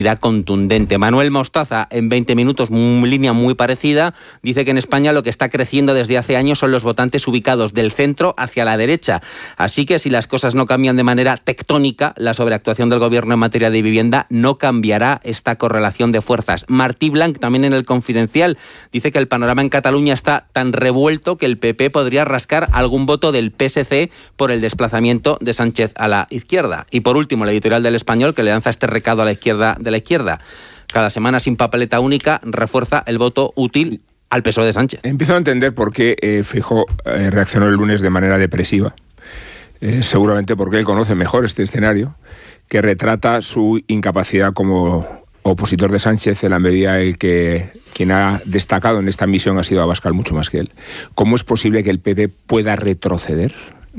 contundente. Manuel Mostaza, en 20 minutos, línea muy parecida, dice que en España lo que está creciendo desde hace años son los votantes ubicados del centro hacia la derecha. Así que si las cosas no cambian de manera tectónica, la sobreactuación del gobierno en materia de vivienda no cambiará esta correlación de fuerzas. Martí Blanc, también en El Confidencial, dice que el panorama en Cataluña está tan revuelto que el PP podría rascar algún voto del PSC por el desplazamiento de Sánchez a la izquierda. Y por último, el editorial del Español, que le lanza este recado a la izquierda de la izquierda. Cada semana sin papeleta única refuerza el voto útil al PSOE de Sánchez. Empiezo a entender por qué Feijóo reaccionó el lunes de manera depresiva. Seguramente porque él conoce mejor este escenario, que retrata su incapacidad como opositor de Sánchez en la medida en que quien ha destacado en esta misión ha sido Abascal mucho más que él. ¿Cómo es posible que el PP pueda retroceder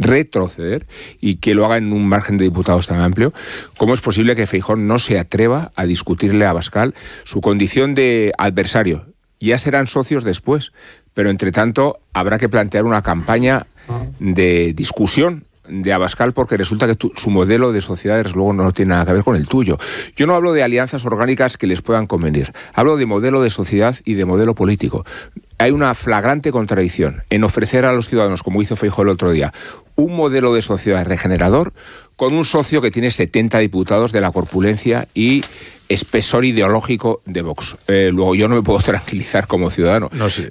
y que lo haga en un margen de diputados tan amplio? ¿Cómo es posible que Feijóo no se atreva a discutirle a Abascal su condición de adversario? Ya serán socios después, pero entre tanto habrá que plantear una campaña de discusión de Abascal, porque resulta que su modelo de sociedad, desde luego, no tiene nada que ver con el tuyo. Yo no hablo de alianzas orgánicas que les puedan convenir, hablo de modelo de sociedad y de modelo político. Hay una flagrante contradicción en ofrecer a los ciudadanos, como hizo Feijóo el otro día, un modelo de sociedad regenerador con un socio que tiene 70 diputados de la corpulencia y espesor ideológico de Vox. Luego yo no me puedo tranquilizar como ciudadano. No, sí,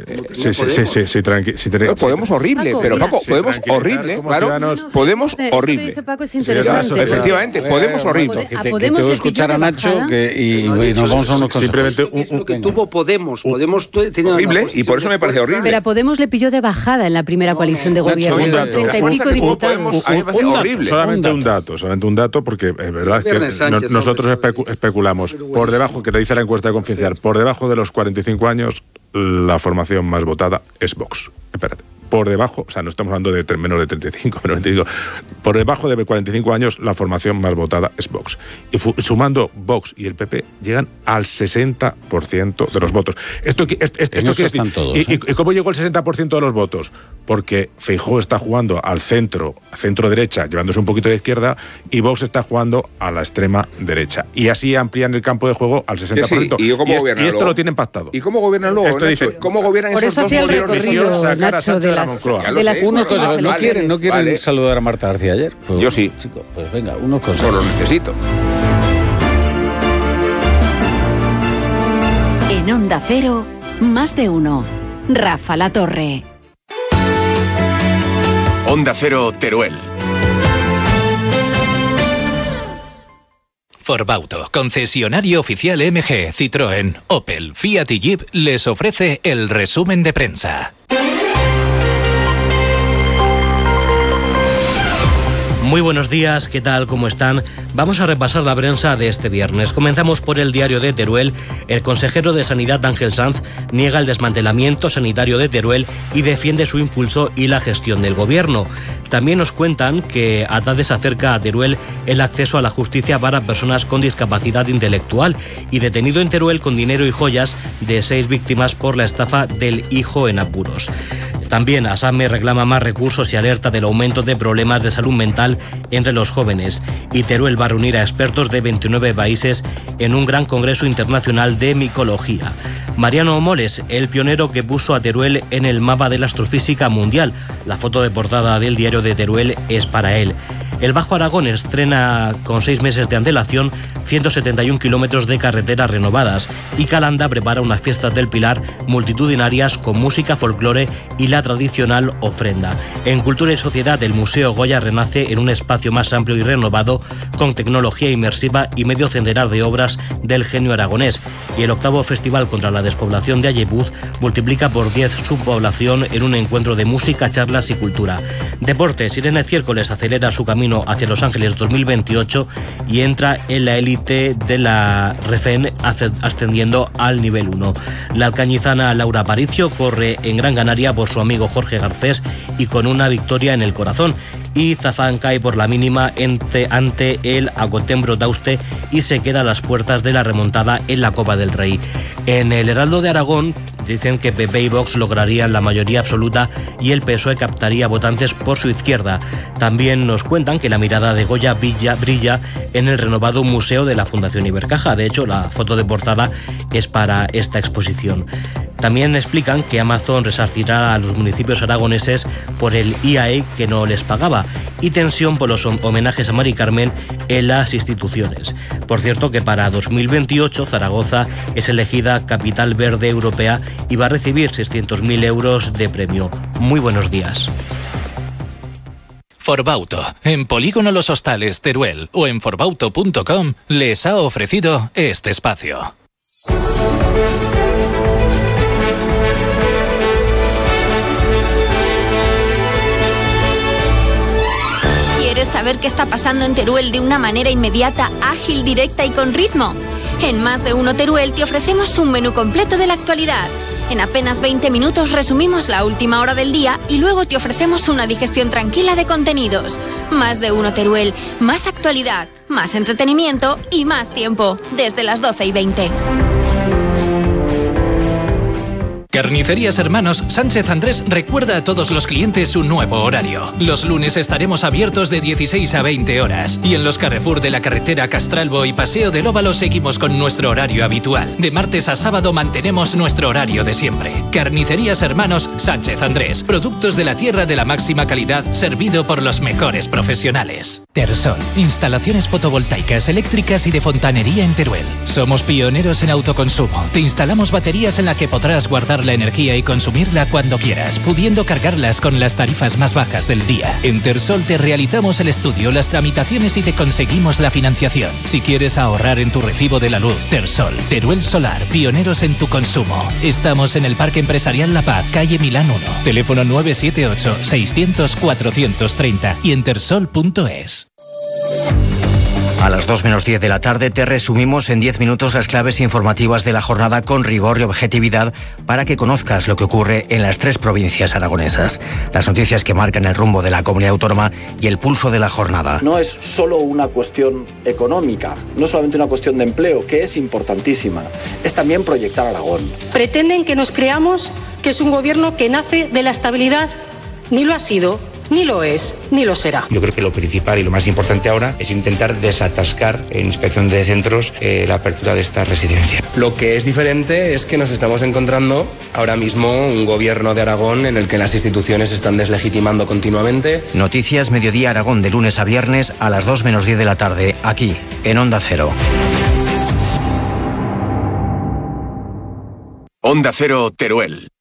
podemos horrible, pero Paco, podemos horrible, claro, podemos horrible. Dice Paco es interesante. Efectivamente, podemos horrible. Que tengo que escuchar a Nacho y nos vamos a unos cosas. Simplemente lo que tuvo Podemos tiene horrible, y por eso me parece horrible. Pero a Podemos le pilló de bajada en la primera coalición de gobierno. 30 y pico diputados. Solamente un dato, porque es verdad que nosotros especulamos. Por debajo, que le dice la encuesta de Confidencial, por debajo de los 45 años, la formación más votada es Vox. Espérate. Por debajo, o sea, no estamos hablando de menos de 35, pero te digo, por debajo de 45 años, la formación más votada es Vox. Y sumando Vox y el PP, llegan al 60% de los votos. Esto quiere decir, todos, ¿y cómo llegó el 60% de los votos? Porque Feijóo está jugando al centro-derecha, llevándose un poquito a la izquierda, y Vox está jugando a la extrema derecha. Y así amplían el campo de juego al 60%. Sí, y esto lo tienen pactado. ¿Y cómo gobiernan luego, Nacho? ¿Cómo gobiernan por esos dos modelos? Nacho, de las unas cosas. ¿No quieren saludar a Marta García ayer? Pues, yo sí. Chico, pues venga, unas cosas. Solo lo necesito. En Onda Cero, más de uno. Rafa La Torre. Onda Cero, Teruel. Forbauto, concesionario oficial MG, Citroën, Opel, Fiat y Jeep, les ofrece el resumen de prensa. Muy buenos días, ¿qué tal? ¿Cómo están? Vamos a repasar la prensa de este viernes. Comenzamos por el diario de Teruel. El consejero de Sanidad, Ángel Sanz, niega el desmantelamiento sanitario de Teruel y defiende su impulso y la gestión del gobierno. También nos cuentan que Atades acerca a Teruel el acceso a la justicia para personas con discapacidad intelectual y detenido en Teruel con dinero y joyas de 6 víctimas por la estafa del hijo en apuros. También Asame reclama más recursos y alerta del aumento de problemas de salud mental entre los jóvenes. Y Teruel va a reunir a expertos de 29 países en un gran congreso internacional de micología. Mariano Moles, el pionero que puso a Teruel en el mapa de la astrofísica mundial. La foto de portada del diario de Teruel es para él. El Bajo Aragón estrena con 6 meses de antelación 171 kilómetros de carreteras renovadas y Calanda prepara unas fiestas del Pilar multitudinarias con música, folclore y la tradicional ofrenda. En Cultura y Sociedad, el Museo Goya renace en un espacio más amplio y renovado con tecnología inmersiva y medio centenar de obras del genio aragonés. Y el 8º Festival contra la Despoblación de Ayebuz multiplica por 10 su población en un encuentro de música, charlas y cultura. Deportes, Irene Ciércoles acelera su camino hacia Los Ángeles 2028 y entra en la élite de la REFEN ascendiendo al nivel 1. La alcañizana Laura Aparicio corre en Gran Canaria por su amigo Jorge Garcés y con una victoria en el corazón. Y Zafán cae por la mínima ante el Agotembro Dauste y se queda a las puertas de la remontada en la Copa del Rey. En el Heraldo de Aragón dicen que PP y Vox lograrían la mayoría absoluta y el PSOE captaría votantes por su izquierda. También nos cuentan que la mirada de Goya brilla en el renovado Museo de la Fundación Ibercaja. De hecho, la foto de portada es para esta exposición. También explican que Amazon resarcirá a los municipios aragoneses por el IAE que no les pagaba y tensión por los homenajes a Mari Carmen en las instituciones. Por cierto que para 2028 Zaragoza es elegida Capital Verde Europea y va a recibir 600.000 euros de premio. Muy buenos días. Forbauto, en Polígono Los Hostales, Teruel o en forbauto.com les ha ofrecido este espacio. ¿Quieres saber qué está pasando en Teruel de una manera inmediata, ágil, directa y con ritmo? En Más de Uno Teruel te ofrecemos un menú completo de la actualidad. En apenas 20 minutos resumimos la última hora del día y luego te ofrecemos una digestión tranquila de contenidos. Más de Uno Teruel, más actualidad, más entretenimiento y más tiempo, desde las 12:20. Carnicerías Hermanos Sánchez Andrés recuerda a todos los clientes su nuevo horario. Los lunes estaremos abiertos de 16 a 20 horas y en los Carrefour de la carretera Castralbo y Paseo del Óvalo seguimos con nuestro horario habitual. De martes a sábado mantenemos nuestro horario de siempre. Carnicerías Hermanos Sánchez Andrés. Productos de la tierra de la máxima calidad, servido por los mejores profesionales. Tersol. Instalaciones fotovoltaicas, eléctricas y de fontanería en Teruel. Somos pioneros en autoconsumo. Te instalamos baterías en las que podrás guardar la energía y consumirla cuando quieras, pudiendo cargarlas con las tarifas más bajas del día. En Tersol te realizamos el estudio, las tramitaciones y te conseguimos la financiación. Si quieres ahorrar en tu recibo de la luz, Tersol. Teruel Solar, pioneros en tu consumo. Estamos en el Parque Empresarial La Paz, calle Milán 1. Teléfono 978-600-430 y en tersol.es. A las 2:10 de la tarde te resumimos en 10 minutos las claves informativas de la jornada con rigor y objetividad para que conozcas lo que ocurre en las 3 provincias aragonesas. Las noticias que marcan el rumbo de la comunidad autónoma y el pulso de la jornada. No es solo una cuestión económica, no solamente una cuestión de empleo, que es importantísima, es también proyectar Aragón. Pretenden que nos creamos que es un gobierno que nace de la estabilidad, ni lo ha sido, ni lo es, ni lo será. Yo creo que lo principal y lo más importante ahora es intentar desatascar en inspección de centros la apertura de esta residencia. Lo que es diferente es que nos estamos encontrando ahora mismo un gobierno de Aragón en el que las instituciones se están deslegitimando continuamente. Noticias Mediodía Aragón de lunes a viernes a las 2:10 de la tarde, aquí, en Onda Cero. Onda Cero Teruel.